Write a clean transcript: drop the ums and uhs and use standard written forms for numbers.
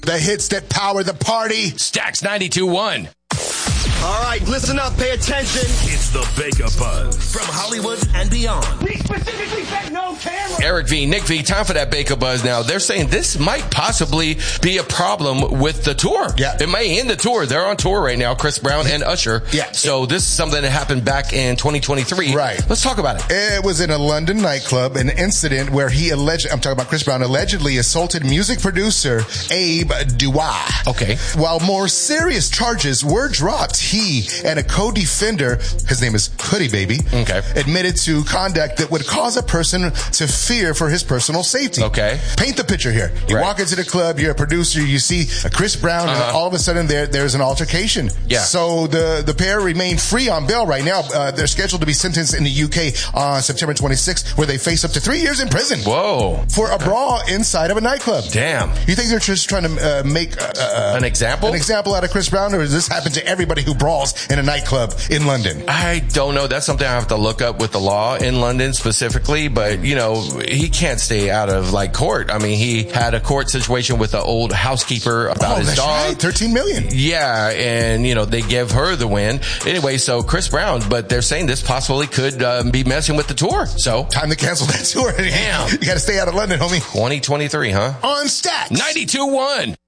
The hits that power the party. Stacks 92.1. All right, listen up, pay attention. It's the Baker Buzz from Hollywood and beyond. We specifically said no camera. Eric V, Nick V, time for that Baker Buzz now. They're saying this might possibly be a problem with the tour. Yeah. It may end the tour. They're on tour right now, Chris Brown and Usher. Yeah. So this is something that happened back in 2023. Right. Let's talk about it. It was in a London nightclub, an incident where I'm talking about Chris Brown, allegedly assaulted music producer Abe Dua. Okay. While more serious charges were dropped, he and a co-defender, his name is Hoodie Baby, admitted to conduct that would cause a person to fear for his personal safety. Okay. Paint the picture here. You walk into the club, you're a producer, you see Chris Brown, and all of a sudden there's an altercation. Yeah. So the pair remain free on bail right now. They're scheduled to be sentenced in the UK on September 26th, where they face up to 3 years in prison. Whoa. For a brawl inside of a nightclub. Damn. You think they're just trying to make an example? An example out of Chris Brown, or does this happen to everybody who brawls in a nightclub in London? I don't know. That's something I have to look up with the law in London specifically, but he can't stay out of court. I mean, he had a court situation with an old housekeeper about his dog. Right. $13 million. Yeah. And, they gave her the win. Anyway, so Chris Brown, but they're saying this possibly could be messing with the tour. So time to cancel that tour. Damn. You got to stay out of London, homie. 2023, huh? On Stacks 92.1.